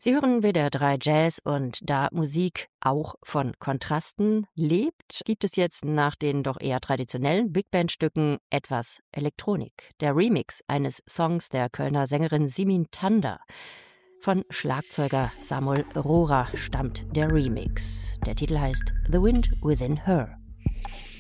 Sie hören WDR 3 Jazz und da Musik auch von Kontrasten lebt, gibt es jetzt nach den doch eher traditionellen Big Band-Stücken etwas Elektronik. Der Remix eines Songs der Kölner Sängerin Simin Tanda. Von Schlagzeuger Samuel Rohrer stammt der Remix. Der Titel heißt The Wind Within Her.